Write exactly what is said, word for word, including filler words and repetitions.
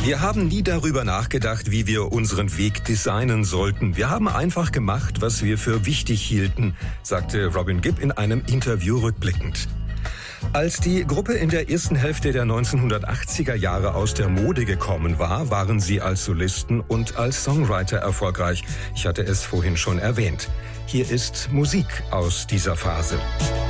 Wir haben nie darüber nachgedacht, wie wir unseren Weg designen sollten. Wir haben einfach gemacht, was wir für wichtig hielten, sagte Robin Gibb in einem Interview rückblickend. Als die Gruppe in der ersten Hälfte der neunzehnhundertachtziger Jahre aus der Mode gekommen war, waren sie als Solisten und als Songwriter erfolgreich. Ich hatte es vorhin schon erwähnt. Hier ist Musik aus dieser Phase.